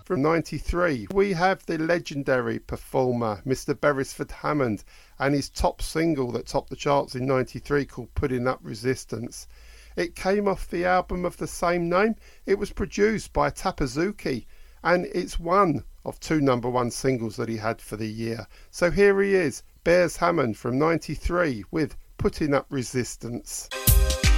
from 93. We have the legendary performer, Mr. Beresford Hammond, and his top single that topped the charts in 93 called Putting Up Resistance. It came off the album of the same name. It was produced by Tapazuki, and it's one of 2 number-1 singles that he had for the year. So here he is, Beres Hammond from 93 with Putting Up Resistance.